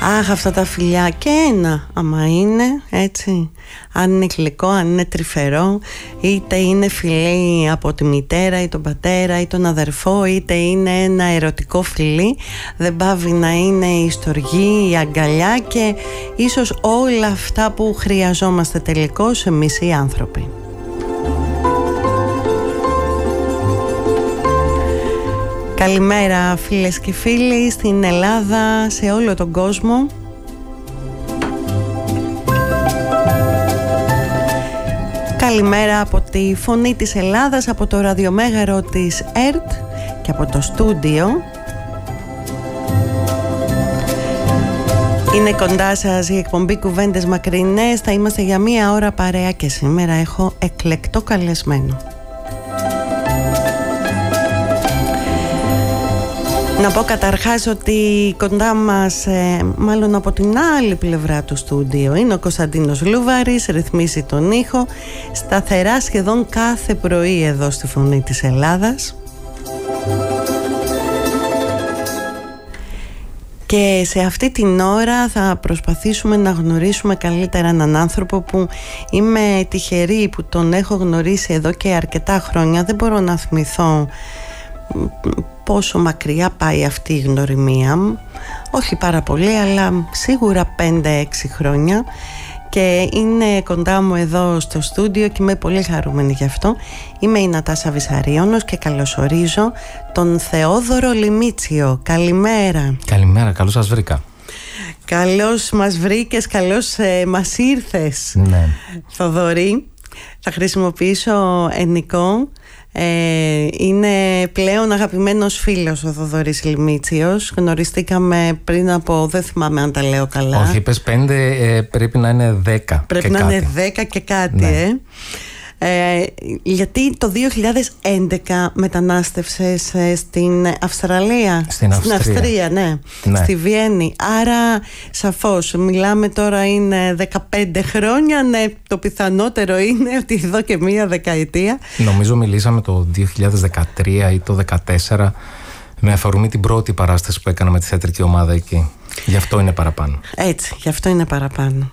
Αχ, αυτά τα φιλιά. Και ένα, άμα είναι έτσι. Αν είναι γλυκό, αν είναι τρυφερό, είτε είναι φιλί από τη μητέρα ή τον πατέρα ή τον αδερφό, είτε είναι ένα ερωτικό φιλί, δεν πάβει να είναι η στοργή, η αγκαλιά και ίσως όλα αυτά που χρειαζόμαστε τελικώς εμείς οι άνθρωποι. Καλημέρα φίλες και φίλοι στην Ελλάδα, σε όλο τον κόσμο. Καλημέρα από τη Φωνή της Ελλάδας, από το ραδιομέγαρο της ΕΡΤ και από το στούντιο. Είναι κοντά σας η εκπομπή Κουβέντες Μακρινές. Θα είμαστε για μία ώρα παρέα και σήμερα έχω εκλεκτό καλεσμένο. Να πω καταρχάς ότι κοντά μας, μάλλον από την άλλη πλευρά του στούντιο, είναι ο Κωνσταντίνος Λούβαρης, ρυθμίζει τον ήχο σταθερά σχεδόν κάθε πρωί εδώ στη Φωνή της Ελλάδας. Και σε αυτή την ώρα θα προσπαθήσουμε να γνωρίσουμε καλύτερα έναν άνθρωπο που είμαι τυχερή που τον έχω γνωρίσει εδώ και αρκετά χρόνια. Δεν μπορώ να θυμηθώ πόσο μακριά πάει αυτή η γνωριμία μου. Όχι πάρα πολύ, αλλά σίγουρα 5-6 χρόνια. Και είναι κοντά μου εδώ στο στούντιο και είμαι πολύ χαρούμενη γι' αυτό. Είμαι η Νατάσα Βυσαρίωνος και καλωσορίζω τον Θεόδωρο Λιμίτσιο. Καλημέρα. Καλημέρα, καλώς σας βρήκα. Καλώς μας βρήκες, καλώς μας ήρθες. Ναι. Θοδωρή, θα χρησιμοποιήσω ενικό. Είναι πλέον αγαπημένος φίλος ο Θοδωρής Λιμίτσιος. Γνωριστήκαμε πριν από, δεν θυμάμαι αν τα λέω καλά. Όχι, είπες 5, πρέπει να είναι 10. Πρέπει να είναι 10 και κάτι, ναι. Γιατί το 2011 μετανάστευσες στην Αυστραλία. Στην Αυστρία, ναι. Στη Βιέννη. Άρα σαφώς μιλάμε τώρα είναι 15 χρόνια. Ναι, το πιθανότερο είναι ότι εδώ και μία δεκαετία. Νομίζω μιλήσαμε το 2013 ή το 2014 με αφορμή την πρώτη παράσταση που έκανα με τη θεατρική ομάδα εκεί. Γι' αυτό είναι παραπάνω. Έτσι, γι' αυτό είναι παραπάνω.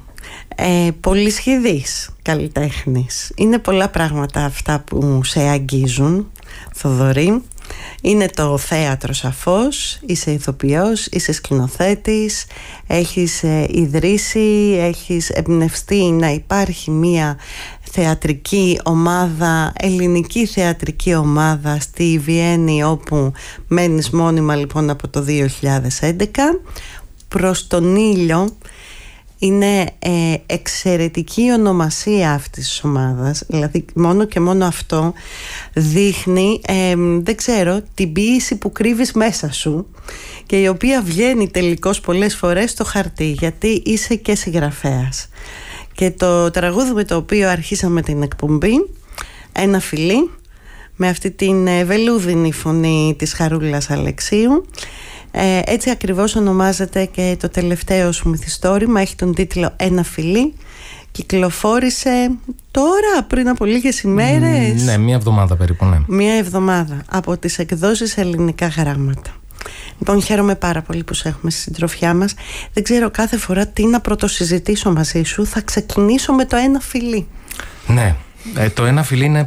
Πολυσχηδής καλλιτέχνης. Είναι πολλά πράγματα αυτά που σε αγγίζουν, Θοδωρή. Είναι το θέατρο σαφώς, είσαι ηθοποιός, είσαι σκηνοθέτης, έχεις ιδρύσει, έχεις εμπνευστεί να υπάρχει μία θεατρική ομάδα, ελληνική θεατρική ομάδα στη Βιέννη, όπου μένεις μόνιμα λοιπόν από το 2011. Προς τον ήλιο είναι εξαιρετική ονομασία αυτής της ομάδας. Δηλαδή μόνο και μόνο αυτό δείχνει, δεν ξέρω, την ποίηση που κρύβεις μέσα σου και η οποία βγαίνει τελικώς πολλές φορές στο χαρτί, γιατί είσαι και συγγραφέας. Και το τραγούδι με το οποίο αρχίσαμε την εκπομπή, Ένα φιλί, με αυτή την βελούδινη φωνή της Χαρούλας Αλεξίου, έτσι ακριβώς ονομάζεται και το τελευταίο σου μυθιστόρημα. Έχει τον τίτλο Ένα φιλί. Κυκλοφόρησε τώρα πριν από λίγες ημέρες. Ναι, μία εβδομάδα περίπου, ναι. Μία εβδομάδα από τις εκδόσεις Ελληνικά Γράμματα. Λοιπόν, χαίρομαι πάρα πολύ που σε έχουμε στη συντροφιά μας. Δεν ξέρω κάθε φορά τι να πρωτοσυζητήσω μαζί σου. Θα ξεκινήσω με το Ένα φιλί. Ναι, το Ένα φιλί είναι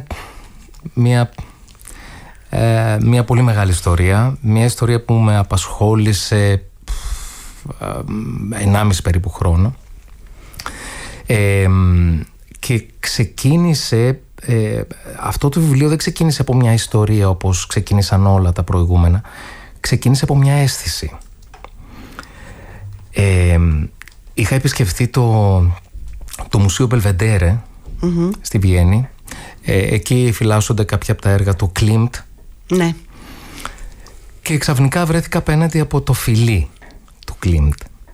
μια πολύ μεγάλη ιστορία. Μια ιστορία που με απασχόλησε 1,5 περίπου χρόνο. Και ξεκίνησε, αυτό το βιβλίο δεν ξεκίνησε από μια ιστορία όπως ξεκίνησαν όλα τα προηγούμενα. Ξεκίνησε από μια αίσθηση. Είχα επισκεφτεί το Μουσείο Μπελβεντέρε στη Βιέννη. Εκεί φυλάσσονται κάποια από τα έργα του Κλίντ. Ναι. Και ξαφνικά βρέθηκα απέναντι από το φιλί του Κλίντ.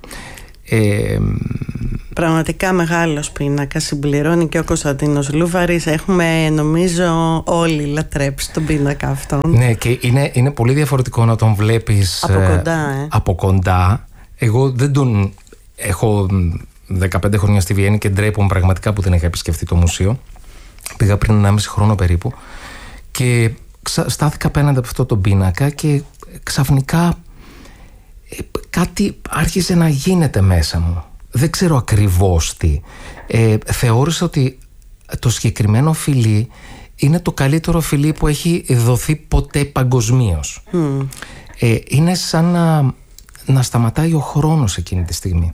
Πραγματικά μεγάλος πίνακας, συμπληρώνει και ο Κωνσταντίνος Λούβαρης. Έχουμε νομίζω όλοι λατρέψει τον πίνακα αυτόν. Ναι, και είναι πολύ διαφορετικό να τον βλέπεις από κοντά. Εγώ δεν τον έχω 15 χρόνια στη Βιέννη και ντρέπομαι πραγματικά που δεν είχα επισκεφτεί το μουσείο. Πήγα πριν 1,5 χρόνο περίπου και στάθηκα απέναντι από αυτό τον πίνακα και ξαφνικά κάτι άρχισε να γίνεται μέσα μου. Δεν ξέρω ακριβώς τι. Θεώρησα ότι το συγκεκριμένο φιλί είναι το καλύτερο φιλί που έχει δοθεί ποτέ παγκοσμίως. Είναι σαν να σταματάει ο χρόνος εκείνη τη στιγμή.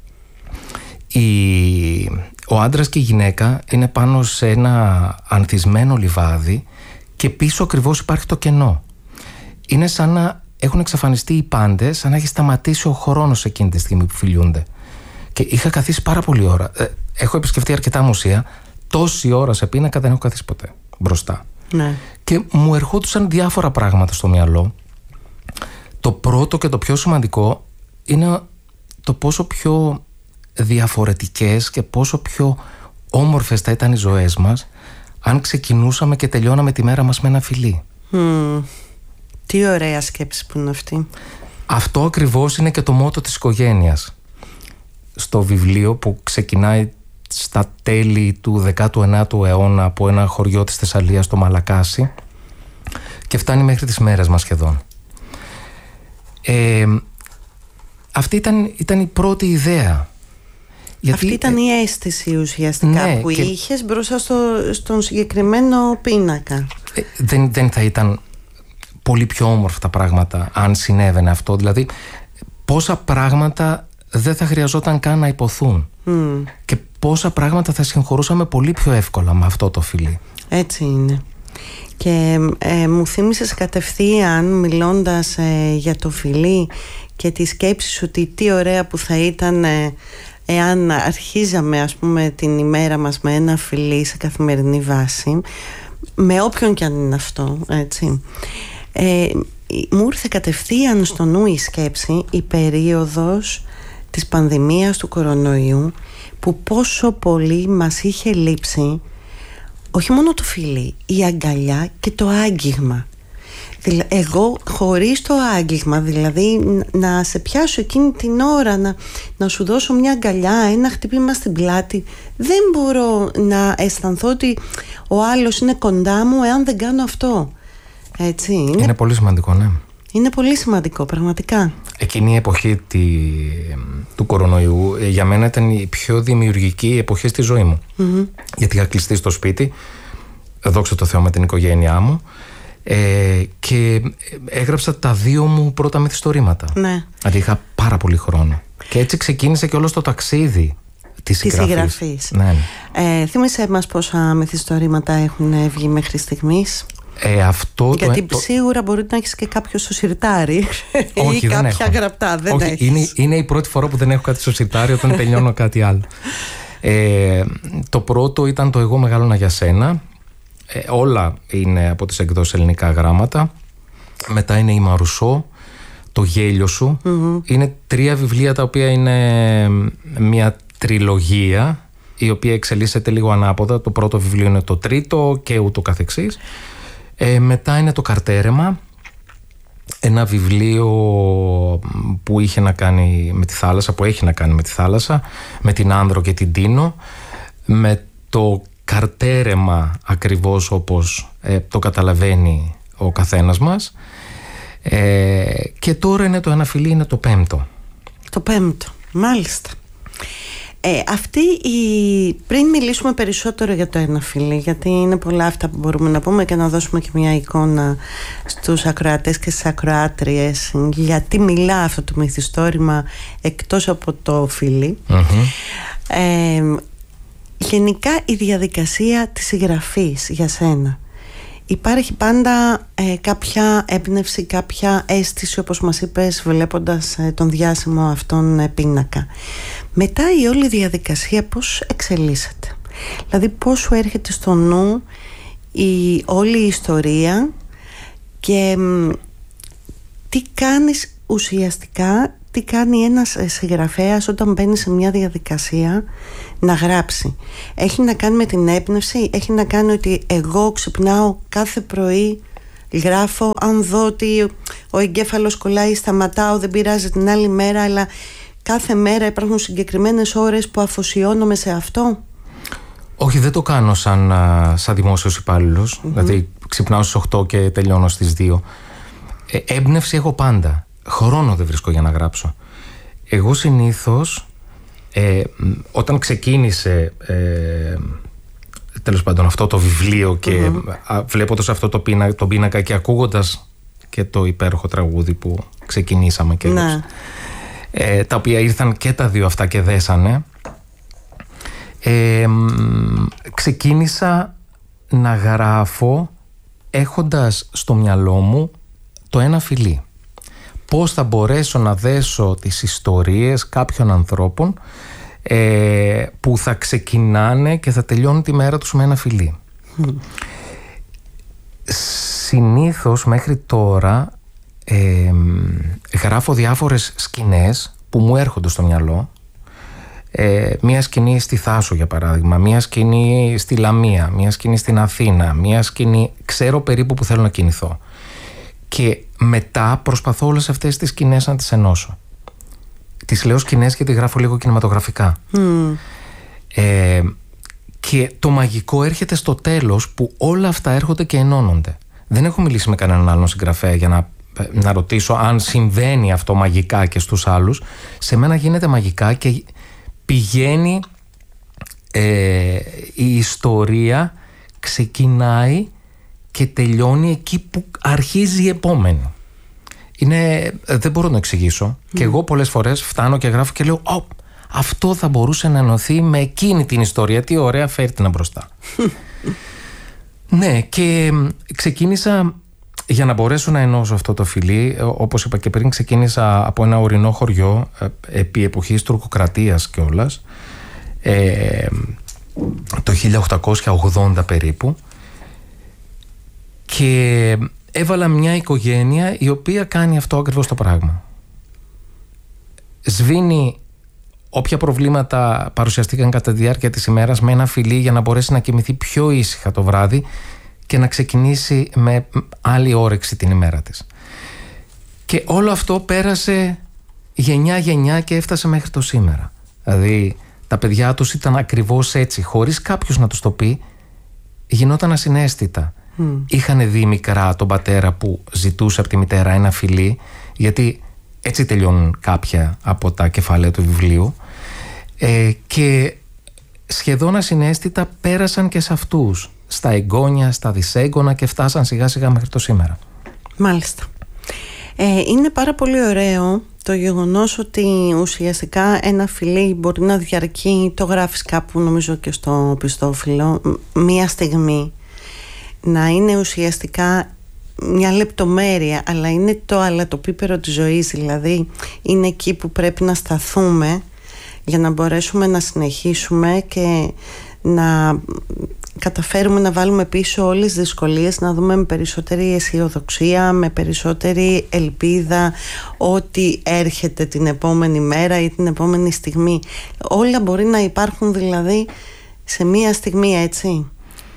Ο άντρας και η γυναίκα είναι πάνω σε ένα ανθισμένο λιβάδι και πίσω ακριβώς υπάρχει το κενό. Είναι σαν να έχουν εξαφανιστεί οι πάντες, σαν να έχει σταματήσει ο χρόνος εκείνη τη στιγμή που φιλιούνται. Και είχα καθίσει πάρα πολλή ώρα. Έχω επισκεφτεί αρκετά μουσεία. Τόση ώρα σε πίνακα δεν έχω καθίσει ποτέ μπροστά. Ναι. Και μου ερχόντουσαν διάφορα πράγματα στο μυαλό. Το πρώτο και το πιο σημαντικό είναι το πόσο πιο διαφορετικές και πόσο πιο όμορφες θα ήταν οι ζωές μας αν ξεκινούσαμε και τελειώναμε τη μέρα μας με ένα φιλί. Τι ωραία σκέψη που είναι αυτή. Αυτό ακριβώς είναι και το μότο της οικογένειας. Στο βιβλίο που ξεκινάει στα τέλη του 19ου αιώνα από ένα χωριό της Θεσσαλίας, το Μαλακάσι, και φτάνει μέχρι τις μέρες μας σχεδόν. Αυτή ήταν η πρώτη ιδέα. Αυτή ήταν η αίσθηση ουσιαστικά που είχες μπροστά στον συγκεκριμένο πίνακα. Δεν θα ήταν πολύ πιο όμορφα τα πράγματα αν συνέβαινε αυτό? Δηλαδή πόσα πράγματα δεν θα χρειαζόταν καν να υποθούν και πόσα πράγματα θα συγχωρούσαμε πολύ πιο εύκολα με αυτό το φιλί. Έτσι είναι. Και μου θύμισες κατευθείαν, μιλώντας για το φιλί και τη σκέψη σου, ότι τι ωραία που θα ήταν εάν αρχίζαμε, ας πούμε, την ημέρα μας με ένα φιλί σε καθημερινή βάση, με όποιον κι αν είναι αυτό, έτσι. Μου ήρθε κατευθείαν στο νου η σκέψη, η περίοδος της πανδημίας του κορονοϊού, που πόσο πολύ μας είχε λείψει όχι μόνο το φιλί, η αγκαλιά και το άγγιγμα. Εγώ χωρίς το άγγιγμα, δηλαδή να σε πιάσω εκείνη την ώρα, να σου δώσω μια αγκαλιά, ένα χτύπημα στην πλάτη, δεν μπορώ να αισθανθώ ότι ο άλλος είναι κοντά μου εάν δεν κάνω αυτό. Έτσι, είναι πολύ σημαντικό, ναι. Είναι πολύ σημαντικό, πραγματικά. Εκείνη η εποχή του κορονοϊού για μένα ήταν η πιο δημιουργική εποχή στη ζωή μου. Γιατί είχα κλειστεί στο σπίτι, δόξα τω Θεώ, με την οικογένειά μου, και έγραψα τα 2 μου πρώτα μυθιστορήματα. Ναι. Δηλαδή είχα πάρα πολύ χρόνο. Και έτσι ξεκίνησε και όλο το ταξίδι της συγγραφής. Ναι. Θύμισέ μας πόσα μυθιστορήματα έχουν βγει μέχρι στιγμής. Γιατί σίγουρα μπορεί να έχεις και κάποιο στο σιρτάρι. Όχι, ή κάποια γραπτά. Δεν έχεις. Είναι η πρώτη φορά που δεν έχω κάτι στο σιρτάρι όταν τελειώνω κάτι άλλο. Το πρώτο ήταν το «Εγώ μεγάλωνα για σένα». Όλα είναι από τις εκδόσεις Ελληνικά Γράμματα. Μετά είναι η Μαρουσό, το «Γέλιο σου». Είναι 3 βιβλία τα οποία είναι μια τριλογία, η οποία εξελίσσεται λίγο ανάποδα. Το πρώτο βιβλίο είναι το τρίτο και ούτω καθεξής. Μετά είναι το «Καρτέρεμα», ένα βιβλίο που είχε να κάνει με τη θάλασσα, που έχει να κάνει με τη θάλασσα, με την Άνδρο και την Τίνο, με το καρτέρεμα ακριβώς όπως το καταλαβαίνει ο καθένας μας. Και τώρα είναι το «Ένα φιλί», είναι το 5ο. Το 5ο, μάλιστα. Πριν μιλήσουμε περισσότερο για το «Ένα φιλί», γιατί είναι πολλά αυτά που μπορούμε να πούμε και να δώσουμε και μια εικόνα στους ακροατές και στις ακροάτριες γιατί μιλά αυτό το μυθιστόρημα εκτός από το φιλί. Γενικά η διαδικασία της συγγραφής για σένα, υπάρχει πάντα κάποια έμπνευση, κάποια αίσθηση, όπως μας είπες, βλέποντας τον διάσημο αυτόν πίνακα. Μετά η όλη διαδικασία πώς εξελίσσεται? Δηλαδή πώς σου έρχεται στο νου όλη η ιστορία και τι κάνεις ουσιαστικά, τι κάνει ένας συγγραφέας όταν μπαίνει σε μια διαδικασία να γράψει? Έχει να κάνει με την έμπνευση, έχει να κάνει ότι εγώ ξυπνάω κάθε πρωί, γράφω, αν δω ότι ο εγκέφαλος κολλάει, σταματάω, δεν πειράζει την άλλη μέρα, αλλά κάθε μέρα υπάρχουν συγκεκριμένες ώρες που αφοσιώνομαι σε αυτό? Όχι, δεν το κάνω σαν δημόσιος υπάλληλος. Δηλαδή ξυπνάω στις 8 και τελειώνω στις 2. Έμπνευση έχω πάντα. χρόνο δεν βρίσκω για να γράψω. Εγώ συνήθως όταν ξεκίνησε τέλος πάντων αυτό το βιβλίο και βλέποντας αυτό το πίνακα και ακούγοντας και το υπέροχο τραγούδι που ξεκινήσαμε και τα οποία ήρθαν και τα δύο αυτά και δέσανε, ξεκίνησα να γράφω έχοντας στο μυαλό μου το ένα φιλί. Πώς θα μπορέσω να δέσω τις ιστορίες κάποιων ανθρώπων που θα ξεκινάνε και θα τελειώνουν τη μέρα τους με ένα φιλί. Συνήθως μέχρι τώρα γράφω διάφορες σκηνές που μου έρχονται στο μυαλό. Μία σκηνή στη Θάσο για παράδειγμα, μία σκηνή στη Λαμία, μία σκηνή στην Αθήνα, μία σκηνή, ξέρω περίπου που θέλω να κινηθώ και μετά προσπαθώ όλες αυτές τις σκηνές να τις ενώσω. Τις λέω σκηνές γιατί γράφω λίγο κινηματογραφικά. Και το μαγικό έρχεται στο τέλος που όλα αυτά έρχονται και ενώνονται. Δεν έχω μιλήσει με κανέναν άλλον συγγραφέα για να ρωτήσω αν συμβαίνει αυτό μαγικά και στους άλλους. Σε μένα γίνεται μαγικά και πηγαίνει η ιστορία, ξεκινάει και τελειώνει εκεί που αρχίζει η επόμενη. Δεν μπορώ να εξηγήσω. Και εγώ πολλές φορές φτάνω και γράφω και λέω αυτό θα μπορούσε να ενωθεί με εκείνη την ιστορία. Τι ωραία, φέρτε να μπροστά. Ναι, και ξεκίνησα για να μπορέσω να ενώσω αυτό το φιλί. Όπως είπα και πριν, ξεκίνησα από ένα ορεινό χωριό επί εποχής τουρκοκρατίας κιόλας, το 1880 περίπου, και έβαλα μια οικογένεια η οποία κάνει αυτό ακριβώς το πράγμα. Σβήνει όποια προβλήματα παρουσιαστήκαν κατά τη διάρκεια της ημέρας με ένα φιλί για να μπορέσει να κοιμηθεί πιο ήσυχα το βράδυ και να ξεκινήσει με άλλη όρεξη την ημέρα της. Και όλο αυτό πέρασε γενιά και έφτασε μέχρι το σήμερα. Δηλαδή τα παιδιά τους ήταν ακριβώς έτσι, χωρίς κάποιος να τους το πει, γινόταν ασυναίσθητα. Είχαν δει μικρά τον πατέρα που ζητούσε από τη μητέρα ένα φιλί, γιατί έτσι τελειώνουν κάποια από τα κεφάλαια του βιβλίου, και σχεδόν ασυναίσθητα πέρασαν και σε αυτούς, στα εγγόνια, στα δυσέγγωνα, και φτάσαν σιγά σιγά μέχρι το σήμερα. Μάλιστα. Είναι πάρα πολύ ωραίο το γεγονός ότι ουσιαστικά ένα φιλί μπορεί να διαρκεί, το γράφεις κάπου νομίζω και στο πιστόφυλλο, μία στιγμή, να είναι ουσιαστικά μια λεπτομέρεια, αλλά είναι το αλατοπίπερο της ζωής. Δηλαδή είναι εκεί που πρέπει να σταθούμε για να μπορέσουμε να συνεχίσουμε και να καταφέρουμε να βάλουμε πίσω όλες τις δυσκολίες, να δούμε με περισσότερη αισιοδοξία, με περισσότερη ελπίδα ότι έρχεται την επόμενη μέρα ή την επόμενη στιγμή. Όλα μπορεί να υπάρχουν δηλαδή σε μία στιγμή, έτσι.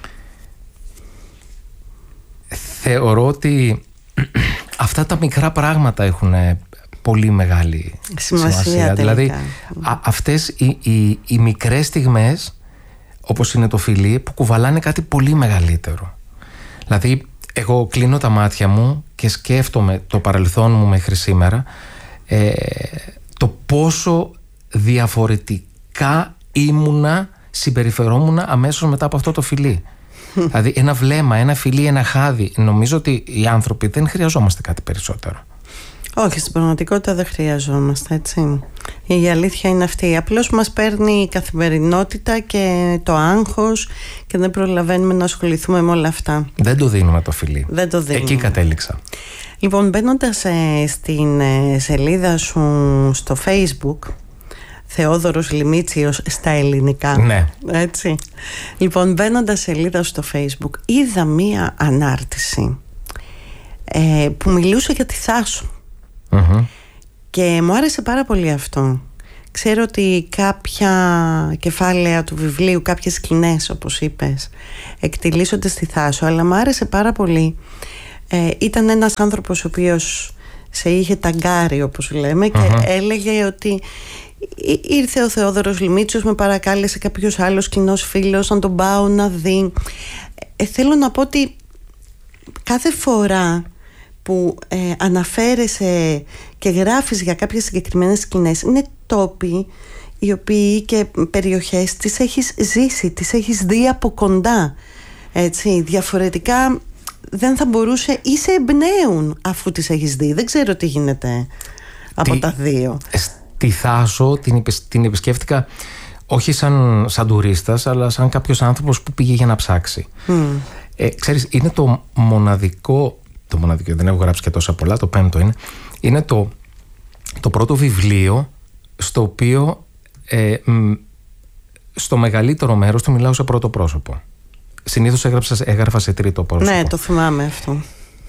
Θεωρώ ότι αυτά τα μικρά πράγματα έχουν πολύ μεγάλη σημασία. Δηλαδή αυτές οι μικρές στιγμές, όπως είναι το φιλί, που κουβαλάνε κάτι πολύ μεγαλύτερο. Δηλαδή εγώ κλείνω τα μάτια μου και σκέφτομαι το παρελθόν μου μέχρι σήμερα, το πόσο διαφορετικά συμπεριφερόμουνα αμέσως μετά από αυτό το φιλί. Δηλαδή ένα βλέμμα, ένα φιλί, ένα χάδι. Νομίζω ότι οι άνθρωποι δεν χρειαζόμαστε κάτι περισσότερο. Όχι, στην πραγματικότητα δεν χρειαζόμαστε, έτσι. Η αλήθεια είναι αυτή. Απλώς μας παίρνει η καθημερινότητα και το άγχος και δεν προλαβαίνουμε να ασχοληθούμε με όλα αυτά. Δεν το δίνουμε το φιλί. Δεν το δίνουμε. Εκεί κατέληξα. Λοιπόν, μπαίνοντας στην σελίδα σου στο Facebook, Θεόδωρος Λιμίτσιος στα ελληνικά. Ναι. Έτσι. Λοιπόν, μπαίνοντας σελίδα στο Facebook, είδα μία ανάρτηση που μιλούσε για τη Θάσο. Και μου άρεσε πάρα πολύ αυτό. Ξέρω ότι κάποια κεφάλαια του βιβλίου, κάποιες σκηνές όπως είπες, εκτιλήσονται στη Θάσο, αλλά μου άρεσε πάρα πολύ. Ήταν ένας άνθρωπος ο οποίος σε είχε ταγκάρει, όπως λέμε, και έλεγε ότι ήρθε ο Θεόδωρος Λιμίτσιος, με παρακάλεσε κάποιος άλλος κοινός φίλος να τον πάω να δει. Θέλω να πω ότι κάθε φορά που αναφέρεσαι και γράφεις για κάποιες συγκεκριμένες σκηνές είναι τόποι οι οποίοι και περιοχές τις έχεις ζήσει, τις έχεις δει από κοντά, έτσι. Διαφορετικά δεν θα μπορούσε ή σε εμπνέουν αφού τις έχεις δει. Δεν ξέρω τι γίνεται από τα δύο. Στη Θάσο την επισκέφτηκα όχι σαν τουρίστας, αλλά σαν κάποιος άνθρωπος που πήγε για να ψάξει. Ξέρεις, είναι το μοναδικό, δεν έχω γράψει και τόσα πολλά, το 5ο είναι το πρώτο βιβλίο στο οποίο στο μεγαλύτερο μέρος του μιλάω σε πρώτο πρόσωπο. Συνήθως έγραφα σε τρίτο πρόσωπο. Ναι, το θυμάμαι αυτό.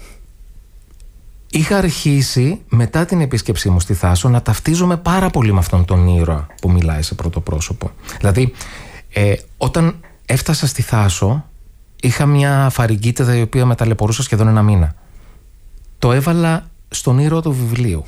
Είχα αρχίσει μετά την επίσκεψή μου στη Θάσο να ταυτίζομαι πάρα πολύ με αυτόν τον ήρωα που μιλάει σε πρώτο πρόσωπο. Δηλαδή, όταν έφτασα στη Θάσο, είχα μια φαρικίτιδα η οποία με ταλαιπωρούσε σχεδόν ένα μήνα. Το έβαλα στον ήρωα του βιβλίου.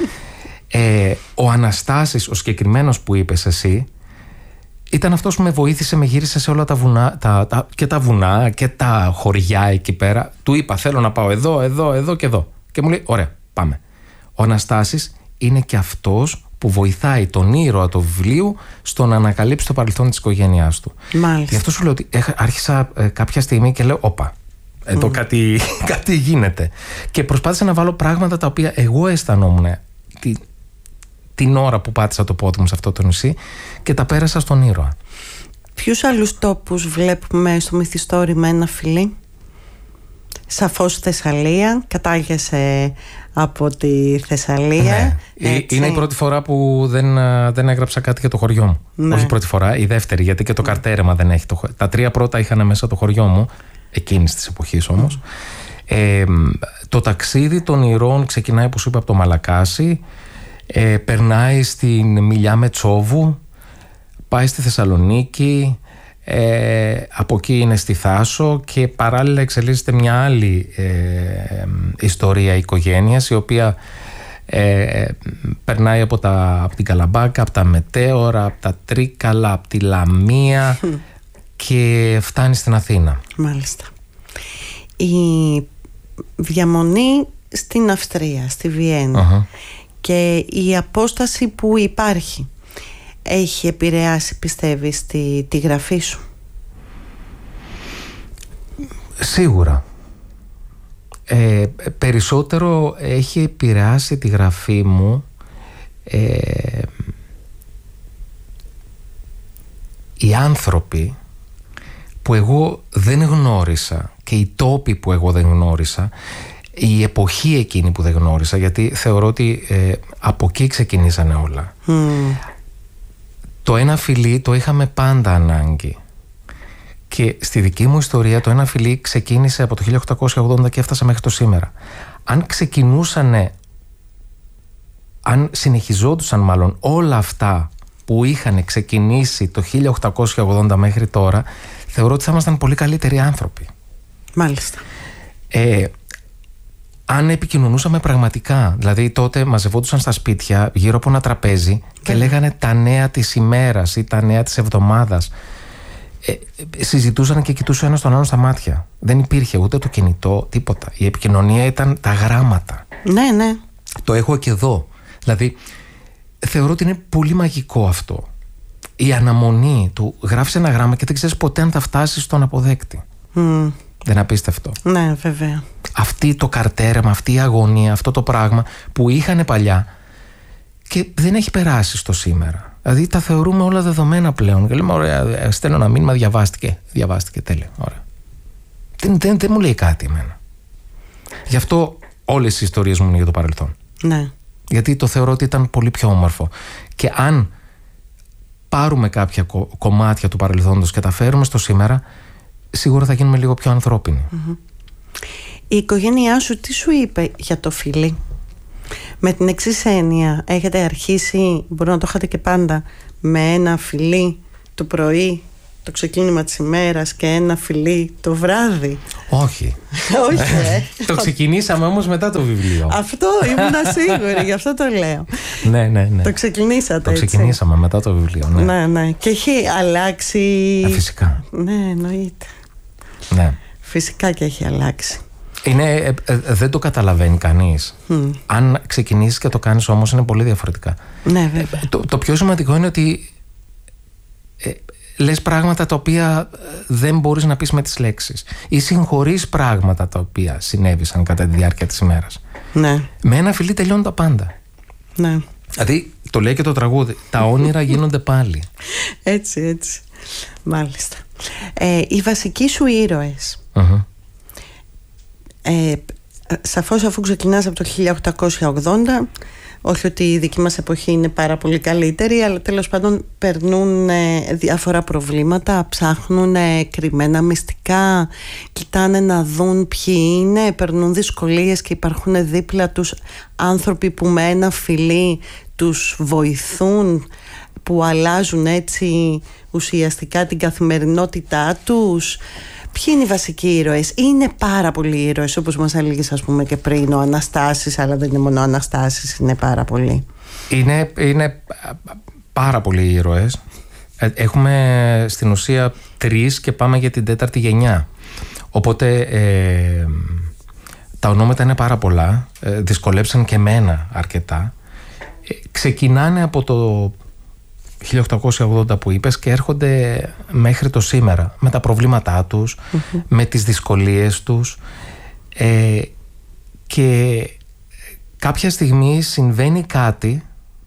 Ο Αναστάσης, ο συγκεκριμένος που είπες εσύ, ήταν αυτός που με βοήθησε, με γύρισε σε όλα τα βουνά, και τα βουνά και τα χωριά εκεί πέρα. Του είπα, θέλω να πάω εδώ και εδώ. Και μου λέει, ωραία, πάμε. Ο Αναστάσης είναι και αυτός που βοηθάει τον ήρωα του βιβλίου στο να ανακαλύψει το παρελθόν της οικογένειάς του. Μάλιστα. Γι' αυτό σου λέω ότι άρχισα κάποια στιγμή και λέω, όπα, εδώ κάτι γίνεται. Και προσπάθησα να βάλω πράγματα τα οποία εγώ αισθανόμουν την ώρα που πάτησα το πόδι μου σε αυτό το νησί και τα πέρασα στον ήρωα. Ποιους άλλους τόπους βλέπουμε στο μυθιστόρημα Ένα φιλί? Σαφώς Θεσσαλία, κατάγεσαι από τη Θεσσαλία. Ναι. Είναι η πρώτη φορά που δεν έγραψα κάτι για το χωριό μου. Ναι. Όχι η πρώτη φορά, η δεύτερη, γιατί και το καρτέρεμα δεν έχει. Τα 3 πρώτα είχαν μέσα το χωριό μου, εκείνης της εποχής όμως. Το ταξίδι των ηρώων ξεκινάει, όπως είπα, από το Μαλακάσι, περνάει στην Μιλιά Μετσόβου, πάει στη Θεσσαλονίκη, από εκεί είναι στη Θάσο και παράλληλα εξελίσσεται μια άλλη ιστορία οικογένειας, η οποία περνάει από την Καλαμπάκα, από τα Μετέωρα, από τα Τρίκαλα, από τη Λαμία και φτάνει στην Αθήνα. Μάλιστα. Η διαμονή στην Αυστρία, στη Βιέννη, και η απόσταση που υπάρχει έχει επηρεάσει, πιστεύεις, τη γραφή σου? Σίγουρα. Περισσότερο έχει επηρεάσει τη γραφή μου οι άνθρωποι που εγώ δεν γνώρισα και οι τόποι που εγώ δεν γνώρισα, η εποχή εκείνη που δεν γνώρισα, γιατί θεωρώ ότι από εκεί ξεκινήσανε όλα. Το Ένα φιλί το είχαμε πάντα ανάγκη. Και στη δική μου ιστορία το Ένα φιλί ξεκίνησε από το 1880 και έφτασε μέχρι το σήμερα. Αν συνεχιζόντουσαν μάλλον όλα αυτά που είχαν ξεκινήσει το 1880 μέχρι τώρα, θεωρώ ότι θα ήμασταν πολύ καλύτεροι άνθρωποι. Μάλιστα. Αν επικοινωνούσαμε πραγματικά, δηλαδή τότε μαζευόντουσαν στα σπίτια γύρω από ένα τραπέζι και λέγανε τα νέα της ημέρας ή τα νέα της εβδομάδας. Συζητούσαν και κοιτούσαν ένας τον άλλον στα μάτια. Δεν υπήρχε ούτε το κινητό, τίποτα. Η επικοινωνία ήταν τα γράμματα. Ναι, ναι. Το έχω και εδώ. Δηλαδή, θεωρώ ότι είναι πολύ μαγικό αυτό. Η αναμονή του, γράφεις ένα γράμμα και δεν ξέρεις ποτέ αν θα φτάσεις στον αποδέκτη. Δεν απίστευτο. Ναι, βέβαια. Αυτή το καρτέρεμα, αυτή η αγωνία, αυτό το πράγμα που είχαν παλιά και δεν έχει περάσει στο σήμερα. Δηλαδή τα θεωρούμε όλα δεδομένα πλέον. Και λέμε, ωραία, στέλνω ένα μήνυμα, διαβάστηκε, τέλεια. Ωραία. Δεν μου λέει κάτι εμένα. Γι' αυτό όλες οι ιστορίες μου είναι για το παρελθόν. Ναι. Γιατί το θεωρώ ότι ήταν πολύ πιο όμορφο. Και αν πάρουμε κάποια κομμάτια του παρελθόντος και τα φέρουμε στο σήμερα, σίγουρα θα γίνουμε λίγο πιο ανθρώπινοι. Η οικογένειά σου τι σου είπε για το φιλί? Με την εξής έννοια, έχετε αρχίσει, μπορεί να το είχατε και πάντα, με ένα φιλί το πρωί, το ξεκίνημα της ημέρας, και ένα φιλί το βράδυ? Όχι. Όχι, Το ξεκινήσαμε όμως μετά το βιβλίο. Αυτό ήμουν σίγουρη, γι' αυτό το λέω. Ναι. Το ξεκινήσατε, έτσι? Το ξεκινήσαμε μετά το βιβλίο, ναι. Ναι. Και έχει αλλάξει. Φυσικά. Ναι, εννοείται. Ναι. Φυσικά και έχει αλλάξει. Δεν το καταλαβαίνει κανείς. Αν ξεκινήσεις και το κάνεις όμως, είναι πολύ διαφορετικά. Ναι, βέβαια. Το πιο σημαντικό είναι ότι λες πράγματα τα οποία δεν μπορείς να πεις με τις λέξεις, ή συγχωρείς πράγματα τα οποία συνέβησαν κατά τη διάρκεια της ημέρας. Ναι. Με ένα φιλί τελειώνουν τα πάντα. Ναι. Δηλαδή, το λέει και το τραγούδι, τα όνειρα γίνονται πάλι. Έτσι. Μάλιστα. Οι βασικοί σου ήρωες. Σαφώς, αφού ξεκινάς από το 1880, όχι ότι η δική μας εποχή είναι πάρα πολύ καλύτερη, αλλά τέλος πάντων περνούν διάφορα προβλήματα, ψάχνουν κρυμμένα μυστικά, κοιτάνε να δουν ποιοι είναι, περνούν δυσκολίες και υπάρχουν δίπλα τους άνθρωποι που με ένα φιλί τους βοηθούν, που αλλάζουν έτσι ουσιαστικά την καθημερινότητά τους. Ποιοι είναι οι βασικοί ήρωες? Είναι πάρα πολλοί ήρωες, όπως μας έλεγες, ας πούμε, και πριν, ο Αναστάσης, αλλά δεν είναι μόνο ο Αναστάσης, είναι πάρα πολλοί. Είναι πάρα πολλοί ήρωες. Έχουμε στην ουσία 3 και πάμε για την 4η γενιά. Οπότε τα ονόματα είναι πάρα πολλά. Δυσκολέψαν και εμένα αρκετά. Ξεκινάνε από το 1880 που είπες και έρχονται μέχρι το σήμερα, με τα προβλήματά τους, με τις δυσκολίες τους, και κάποια στιγμή συμβαίνει κάτι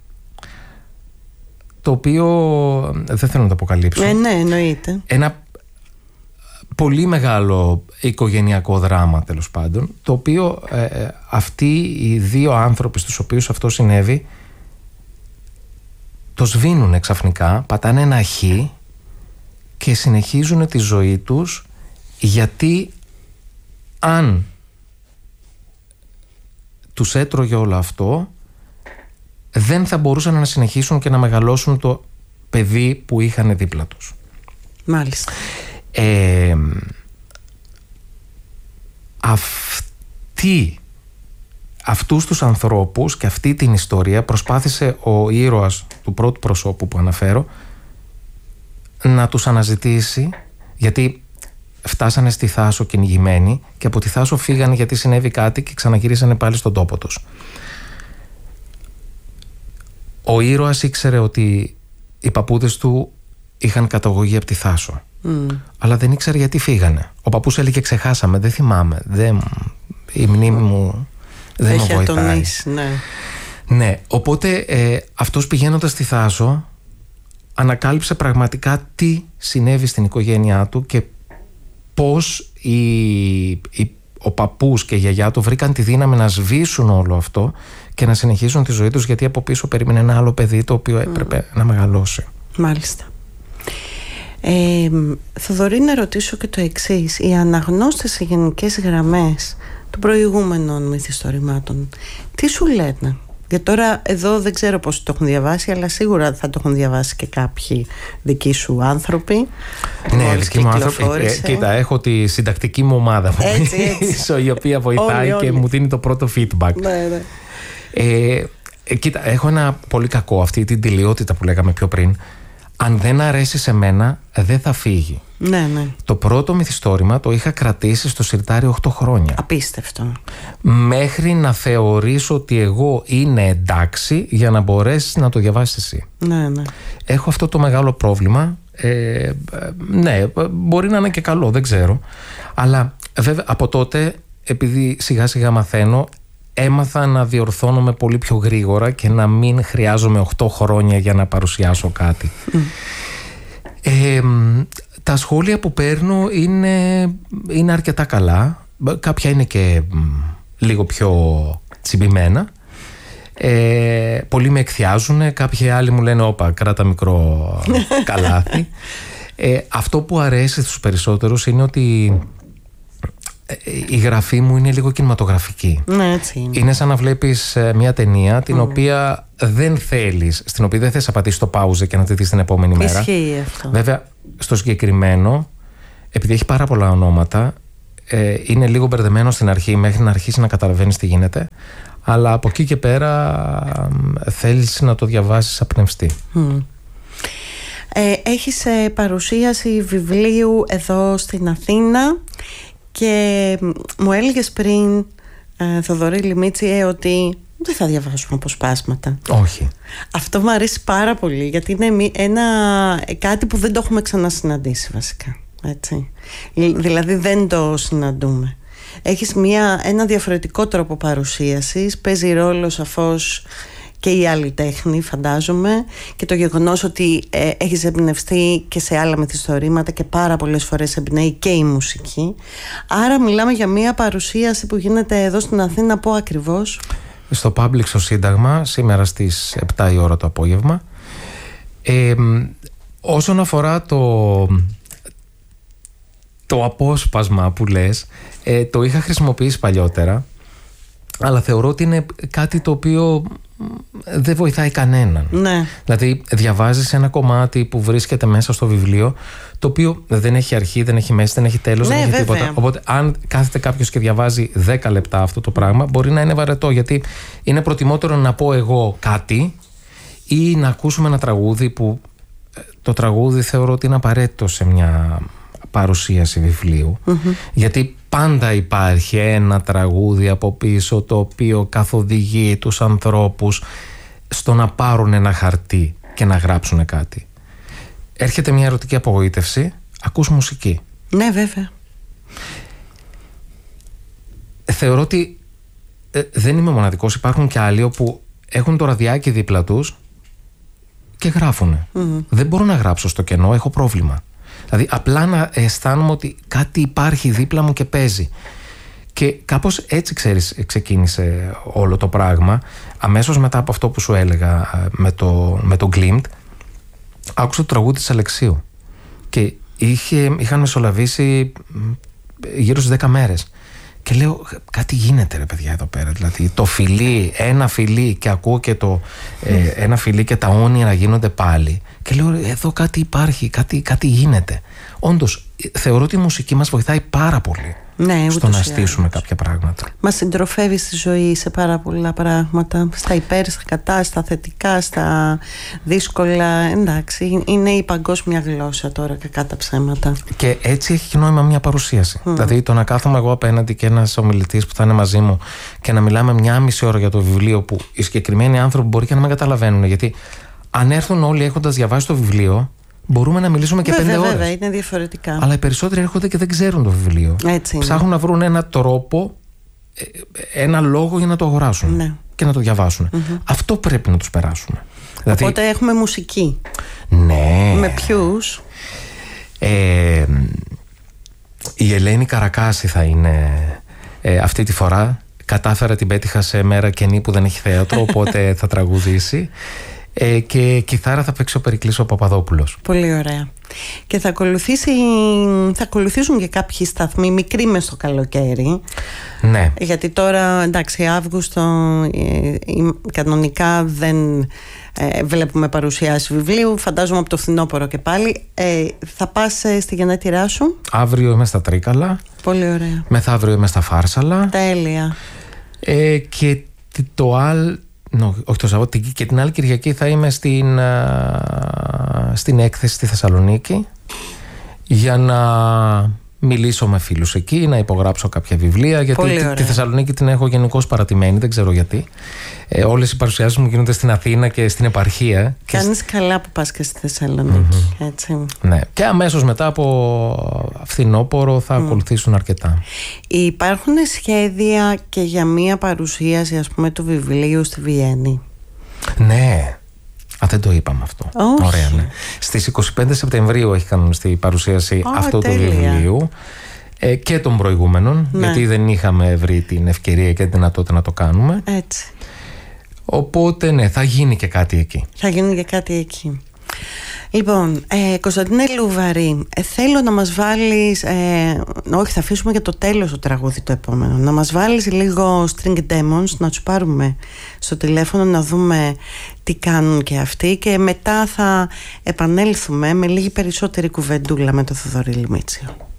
το οποίο δεν θέλω να το αποκαλύψω. Ναι, εννοείται. Ένα πολύ μεγάλο οικογενειακό δράμα, τέλος πάντων, το οποίο αυτοί οι 2 άνθρωποι στους οποίους αυτό συνέβη το σβήνουνε ξαφνικά, πατάνε ένα χ και συνεχίζουν τη ζωή τους, γιατί αν τους έτρωγε όλο αυτό, δεν θα μπορούσαν να συνεχίσουν και να μεγαλώσουν το παιδί που είχαν δίπλα τους. Μάλιστα. Αυτούς τους ανθρώπους και αυτή την ιστορία προσπάθησε ο ήρωας του πρώτου προσώπου που αναφέρω να τους αναζητήσει, γιατί φτάσανε στη Θάσο κυνηγημένοι και από τη Θάσο φύγανε γιατί συνέβη κάτι και ξαναγυρίσανε πάλι στον τόπο τους. Ο ήρωας ήξερε ότι οι παππούδες του είχαν καταγωγή από τη Θάσο, αλλά δεν ήξερε γιατί φύγανε. Ο παππούς έλεγε ξεχάσαμε, δεν θυμάμαι, η μνήμη μου δεν με βοηθάει. Ναι, οπότε αυτός πηγαίνοντας στη Θάσο ανακάλυψε πραγματικά τι συνέβη στην οικογένειά του και πώς ο παππούς και η γιαγιά του βρήκαν τη δύναμη να σβήσουν όλο αυτό και να συνεχίσουν τη ζωή τους, γιατί από πίσω περίμενε ένα άλλο παιδί το οποίο έπρεπε να μεγαλώσει. Μάλιστα. Θοδωρή, να ρωτήσω και το εξής. Οι αναγνώστες σε γενικές γραμμές των προηγούμενων μυθιστορημάτων τι σου λένε? Για τώρα εδώ δεν ξέρω πώς το έχουν διαβάσει, αλλά σίγουρα θα το έχουν διαβάσει και κάποιοι δικοί σου άνθρωποι. Ναι, δικοί μου άνθρωποι. Κοίτα, έχω τη συντακτική μου ομάδα η οποία βοηθάει και μου δίνει το πρώτο feedback. Ναι. Κοίτα, έχω ένα πολύ κακό, αυτή την τηλιότητα που λέγαμε πιο πριν. Αν δεν αρέσει σε μένα, δεν θα φύγει. Ναι. Το πρώτο μυθιστόρημα το είχα κρατήσει στο σιρτάρι 8 χρόνια. Απίστευτο. Μέχρι να θεωρήσω ότι εγώ είναι εντάξει για να μπορέσεις να το διαβάσεις εσύ. Ναι. Έχω αυτό το μεγάλο πρόβλημα. Ναι, μπορεί να είναι και καλό, δεν ξέρω. Αλλά βέβαια από τότε, επειδή σιγά σιγά μαθαίνω, έμαθα να διορθώνομαι πολύ πιο γρήγορα και να μην χρειάζομαι 8 χρόνια για να παρουσιάσω κάτι. Τα σχόλια που παίρνω είναι αρκετά καλά. Κάποια είναι και λίγο πιο τσιμπημένα. Πολλοί με εκθιάζουν. Κάποιοι άλλοι μου λένε όπα, κράτα μικρό καλάθι. Αυτό που αρέσει στους περισσότερους είναι ότι η γραφή μου είναι λίγο κινηματογραφική. Ναι, έτσι είναι. Είναι σαν να βλέπεις μια ταινία την οποία δεν θέλεις, στην οποία δεν θες να πατήσεις το pause και να τη δεις την επόμενη μέρα. Ισχύει αυτό. Βέβαια, στο συγκεκριμένο, επειδή έχει πάρα πολλά ονόματα, είναι λίγο μπερδεμένο στην αρχή μέχρι να αρχίσει να καταλαβαίνεις τι γίνεται. Αλλά από εκεί και πέρα θέλεις να το διαβάσεις απνευστή. Έχεις παρουσίαση βιβλίου εδώ στην Αθήνα Και μου έλεγες πριν, Θοδωρή Λιμίτση, ότι δεν θα διαβάσουμε αποσπάσματα. Όχι. Αυτό μου αρέσει πάρα πολύ, γιατί είναι κάτι που δεν το έχουμε ξανασυναντήσει βασικά, έτσι. Δηλαδή δεν το συναντούμε. Έχεις ένα διαφορετικό τρόπο παρουσίασης. Παίζει ρόλο σαφώς και η άλλη τέχνη, φαντάζομαι, και το γεγονός ότι έχεις εμπνευστεί και σε άλλα μυθιστορήματα και πάρα πολλές φορές εμπνέει και η μουσική. Άρα μιλάμε για μια παρουσίαση που γίνεται εδώ στην Αθήνα, πω ακριβώς. Στο Public στο Σύνταγμα, σήμερα στις 7 η ώρα το απόγευμα. Όσον αφορά το απόσπασμα που λες, το είχα χρησιμοποιήσει παλιότερα, αλλά θεωρώ ότι είναι κάτι το οποίο δεν βοηθάει κανέναν. Ναι. Δηλαδή διαβάζεις ένα κομμάτι που βρίσκεται μέσα στο βιβλίο, το οποίο δεν έχει αρχή, δεν έχει μέση, δεν έχει τέλος, δεν έχει τίποτα. Οπότε αν κάθεται κάποιος και διαβάζει 10 λεπτά αυτό το πράγμα, μπορεί να είναι βαρετό, γιατί είναι προτιμότερο να πω εγώ κάτι ή να ακούσουμε ένα τραγούδι, που το τραγούδι θεωρώ ότι είναι απαραίτητο σε μια παρουσίαση βιβλίου, γιατί πάντα υπάρχει ένα τραγούδι από πίσω το οποίο καθοδηγεί τους ανθρώπους στο να πάρουν ένα χαρτί και να γράψουν κάτι. Έρχεται μια ερωτική απογοήτευση, ακούς μουσική. Ναι, βέβαια. Θεωρώ ότι δεν είμαι μοναδικός, υπάρχουν και άλλοι όπου έχουν το ραδιάκι δίπλα τους και γράφουν. Δεν μπορώ να γράψω στο κενό, έχω πρόβλημα. Δηλαδή απλά να αισθάνομαι ότι κάτι υπάρχει δίπλα μου και παίζει. Και κάπως έτσι, ξέρεις, ξεκίνησε όλο το πράγμα. Αμέσως μετά από αυτό που σου έλεγα με το Glimt, άκουσα το τραγούδι της Αλεξίου και είχαν μεσολαβήσει γύρω στις 10 μέρες. Και λέω, κάτι γίνεται ρε παιδιά εδώ πέρα. Δηλαδή το φιλί, ένα φιλί, και ακούω και ένα φιλί και τα όνειρα γίνονται πάλι. Και λέω, εδώ κάτι υπάρχει, κάτι γίνεται. Όντως, θεωρώ ότι η μουσική μας βοηθάει πάρα πολύ, ναι, στο να στήσουμε κάποια πράγματα. Μας συντροφεύει στη ζωή σε πάρα πολλά πράγματα. Στα υπέρ, στα κατά, στα θετικά, στα δύσκολα. Εντάξει, είναι η παγκόσμια γλώσσα τώρα, κακά τα ψέματα. Και έτσι έχει και νόημα μια παρουσίαση. Δηλαδή το να κάθομαι εγώ απέναντι και ένας ομιλητής που θα είναι μαζί μου και να μιλάμε 1,5 ώρα για το βιβλίο, που οι συγκεκριμένοι άνθρωποι μπορεί και να με καταλαβαίνουν. Γιατί αν έρθουν όλοι έχοντας διαβάσει το βιβλίο, μπορούμε να μιλήσουμε και 5 ώρες. Βέβαια, είναι διαφορετικά. Αλλά οι περισσότεροι έρχονται και δεν ξέρουν το βιβλίο. Ψάχνουν να βρουν έναν τρόπο, ένα λόγο για να το αγοράσουν, ναι, και να το διαβάσουν. Αυτό πρέπει να τους περάσουμε. Οπότε έχουμε μουσική. Ναι. Με ποιους? Η Ελένη Καρακάση θα είναι αυτή τη φορά. Κατάφερα, την πέτυχα σε μέρα κενή που δεν έχει θέατρο, οπότε θα τραγουδήσει. Και κιθάρα θα παίξει ο Περικλής ο Παπαδόπουλος. Πολύ ωραία. Και θα ακολουθήσουν και κάποιοι σταθμοί μικροί μες στο καλοκαίρι. Ναι. Γιατί τώρα, εντάξει, Αύγουστο κανονικά δεν βλέπουμε παρουσιάσεις βιβλίου. Φαντάζομαι από το φθινόπωρο και πάλι. Θα πας στη γενέτειρά σου? Αύριο είμαι στα Τρίκαλα. Πολύ ωραία. Μεθαύριο είμαι στα Φάρσαλα. Τέλεια. Και το άλλο... όχι το Σαββάτο, και την άλλη Κυριακή θα είμαι στην έκθεση στη Θεσσαλονίκη για να μιλήσω με φίλους εκεί, να υπογράψω κάποια βιβλία, γιατί τη Θεσσαλονίκη την έχω γενικώς παρατημένη, δεν ξέρω γιατί. Όλες οι παρουσιάσεις μου γίνονται στην Αθήνα και στην επαρχία. Κάνεις καλά που πας και στη Θεσσαλονίκη, έτσι. Ναι. Και αμέσως μετά από φθινόπωρο θα ακολουθήσουν αρκετά. Υπάρχουν σχέδια και για μία παρουσίαση, ας πούμε, του βιβλίου στη Βιέννη? Ναι. Δεν το είπαμε αυτό. Όχι. Ωραία, ναι. Στις 25 Σεπτεμβρίου έχει κανονιστεί η παρουσίαση αυτού του βιβλίου και των προηγούμενων, ναι, γιατί δεν είχαμε βρει την ευκαιρία και τη δυνατότητα να το κάνουμε. Έτσι. Οπότε ναι, θα γίνει και κάτι εκεί. Θα γίνει και κάτι εκεί. Λοιπόν, Κωνσταντίνε Λουβαρή, θέλω να μας βάλεις, όχι, θα αφήσουμε για το τέλος το τραγούδι το επόμενο, να μας βάλεις λίγο String Demons, να τους πάρουμε στο τηλέφωνο να δούμε τι κάνουν και αυτοί, και μετά θα επανέλθουμε με λίγη περισσότερη κουβεντούλα με τον Θοδωρή Λιμίτσιο.